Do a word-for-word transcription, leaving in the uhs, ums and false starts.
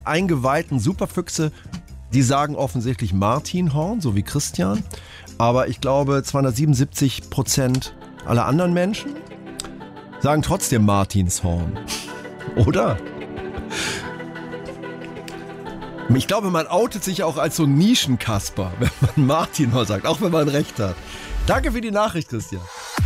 eingeweihten Superfüchse, die sagen offensichtlich Martinhorn, so wie Christian. Aber ich glaube, zweihundertsiebenundsiebzig Prozent aller anderen Menschen sagen trotzdem Martinshorn. Oder? Ich glaube, man outet sich auch als so Nischenkasper, wenn man Martinhorn sagt, auch wenn man recht hat. Danke für die Nachricht, Christian.